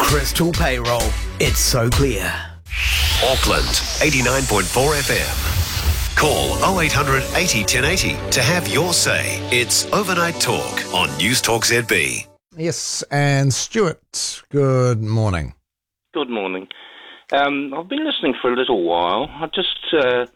Crystal Payroll. It's so clear. Auckland, 89.4 FM. Call 0800 80 1080 to have your say. It's Overnight Talk on News Talk ZB. Yes, and Stuart, good morning. Good morning. I've been listening for a little while. I just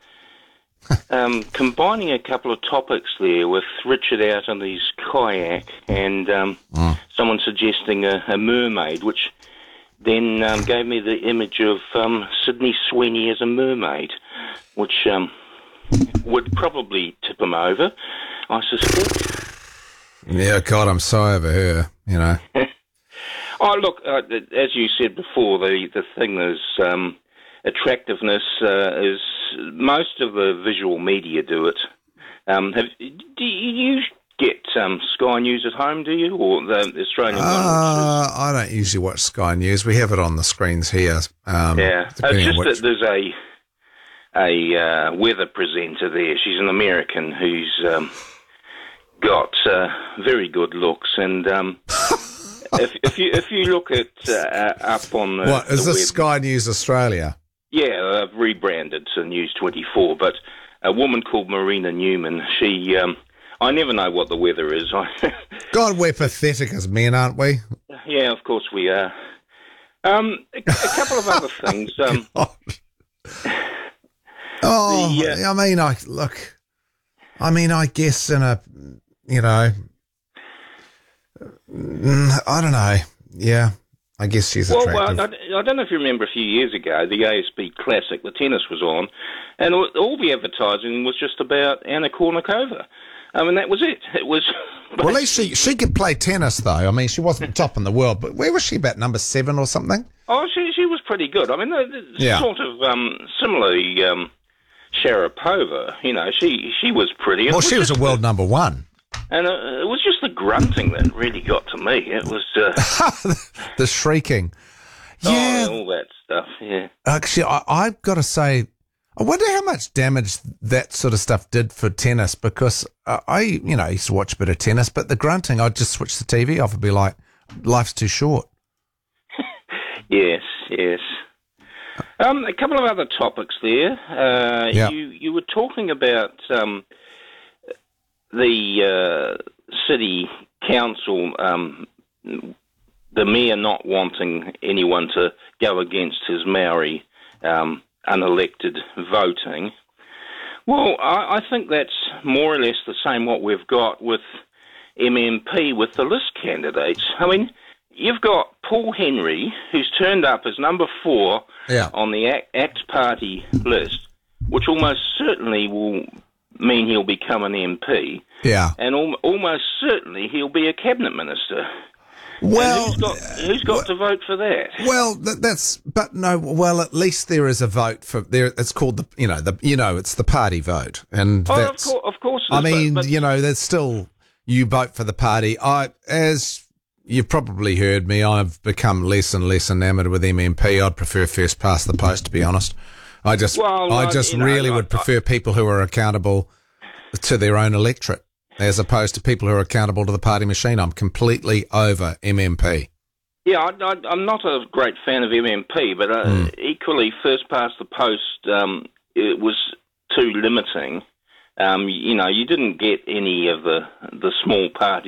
combining a couple of topics there with Richard out on his kayak and someone suggesting a mermaid, which then gave me the image of Sydney Sweeney as a mermaid, which would probably tip him over, I suspect. Yeah, God, I'm so over her, you know. Oh, look, as you said before, the thing is attractiveness is most of the visual media do it. Do you get Sky News at home, do you, or the Australian one? I don't usually watch Sky News. We have it on the screens here. Yeah, it's just that there's a weather presenter there. She's an American who's got very good looks, and if you look at up on the what is the this web, Sky News Australia? Yeah, I've rebranded to News 24, but a woman called Marina Newman, she, I never know what the weather is. God, we're pathetic as men, aren't we? Yeah, of course we are. A couple of other things. I guess in a, you know, I don't know. Yeah, I guess she's attractive. Well, I don't know if you remember a few years ago, the ASB Classic, the tennis was on, and all the advertising was just about Anna Kournikova. I mean, that was it. It was. Well, at least she could play tennis, though. I mean, she wasn't top in the world, but where was she, about number 7 or something? Oh, she was pretty good. I mean, sort of similarly, Sharapova. You know, she was pretty. Well, she was a world number 1. And it was just the grunting that really got to me. It was the shrieking. Yeah, all that stuff. Yeah. Actually, I've got to say, I wonder how much damage that sort of stuff did for tennis, because I used to watch a bit of tennis, but the grunting, I'd just switch the TV off and be like, life's too short. Yes. A couple of other topics there. You were talking about the city council, the mayor not wanting anyone to go against his Maori unelected voting. Well, I think that's more or less the same what we've got with MMP, with the list candidates. I mean, you've got Paul Henry, who's turned up as number 4 on the ACT Party list, which almost certainly will mean he'll become an MP. Yeah. And almost certainly he'll be a cabinet minister. Well, who's got to vote for that? Well, at least there is a vote for there. It's called it's the party vote, and that's of course. I mean, there's still, you vote for the party. As you've probably heard me, I've become less and less enamoured with MMP. I'd prefer first past the post, to be honest. I would prefer people who are accountable to their own electorate, as opposed to people who are accountable to the party machine. I'm completely over MMP. Yeah, I'm not a great fan of MMP, but equally, first past the post, it was too limiting. You didn't get any of the small parties